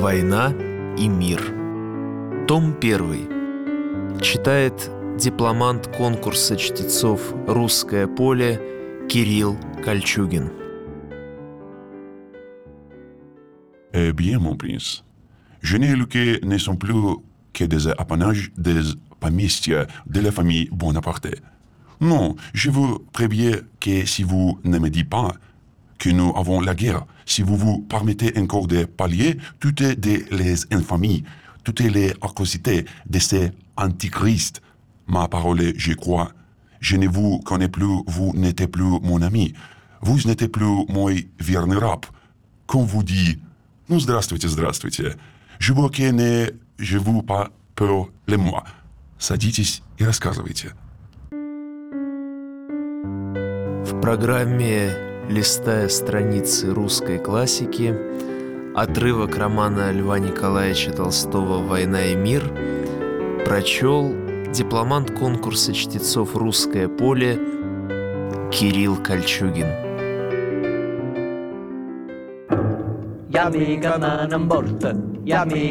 «Война и мир». Том 1. Читает дипломант конкурса чтецов «Русское поле» Кирилл Кольчугин. Eh bien, mon prince, je n'ai lu que ne sont plus que des apanages des поместья de la famille Bonaparte. Non, je vous préviens que si vous ne me dites pas que nous avons la guerre, si vous vous permettez encore de pallier toutes les infamies, toutes les atrocités de ces antichrists, ma parole, je crois, je ne vous connais plus, vous n'êtes plus mon ami, vous n'êtes plus mon верный раб. Qu'on vous dit, ну, здравствуйте, здравствуйте. Je vois que ne je vous pas pour les mois. Садитесь и рассказывайте. В программе «Листая страницы русской классики» отрывок романа Льва Николаевича Толстого «Война и мир» прочел дипломант конкурса чтецов «Русское поле» Кирилл Кольчугин. Я мига на борт, я мига